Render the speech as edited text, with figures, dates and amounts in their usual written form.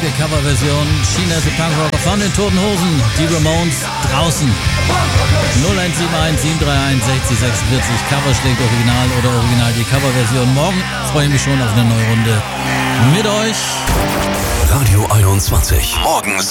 Coverversion Schienerte Punkrocker von den Toten Hosen, die Ramones draußen. 0171 731 60 46, Cover schlägt Original oder Original die Coverversion. Morgen freue ich mich schon auf eine neue Runde mit euch. Radio 21. Morgens